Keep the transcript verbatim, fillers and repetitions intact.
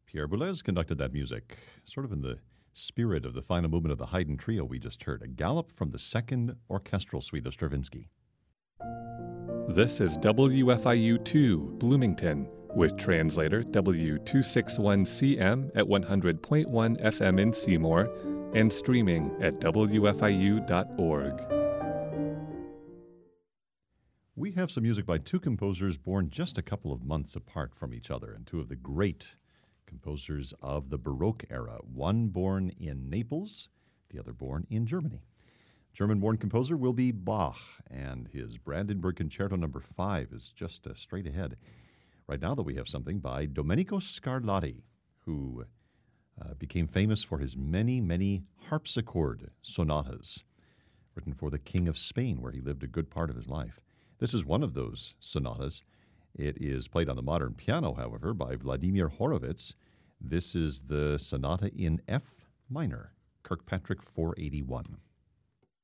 Pierre Boulez conducted that music, sort of in the spirit of the final movement of the Haydn Trio we just heard, a galop from the second orchestral suite of Stravinsky. This is W F I U two, Bloomington, with translator W two sixty-one C M at one hundred point one F M in Seymour and streaming at W F I U dot org. We have some music by two composers born just a couple of months apart from each other, and two of the great composers of the Baroque era, one born in Naples, the other born in Germany. German-born composer will be Bach, and his Brandenburg Concerto number five is just uh, straight ahead. Right now, though, we have something by Domenico Scarlatti, who uh, became famous for his many, many harpsichord sonatas, written for the King of Spain, where he lived a good part of his life. This is one of those sonatas. It is played on the modern piano, however, by Vladimir Horowitz. This is the sonata in F minor, Kirkpatrick four eighty-one.